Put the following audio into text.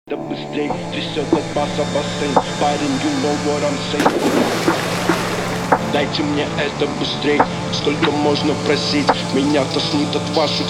Да быстрей, трясет от баса бассейн. Парень, you know what I'm saying. Дайте мне это быстрей, сколько можно просить. Меня тошнит от ваших